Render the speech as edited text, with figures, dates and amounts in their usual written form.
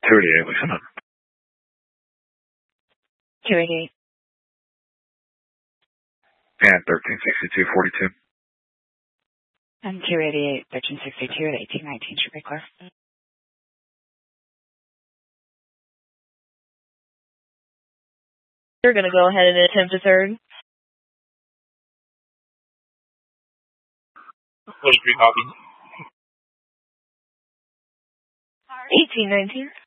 288, listen up. 288. And 136242. And 288, 1362 at 1819 should be clear. They're going to go ahead and attempt a third. 23 copies. 1819.